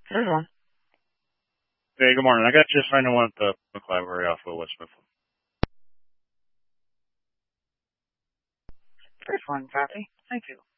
There's one. Hey, good morning. I got just I want the book library off of Westmouth. There's one, copy. Thank you.